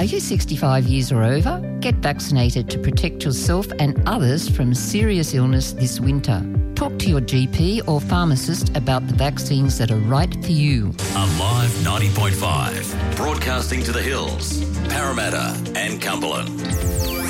Are you 65 years or over? Get vaccinated to protect yourself and others from serious illness this winter. Talk to your GP or pharmacist about the vaccines that are right for you. Alive 90.5, broadcasting to the hills, Parramatta and Cumberland.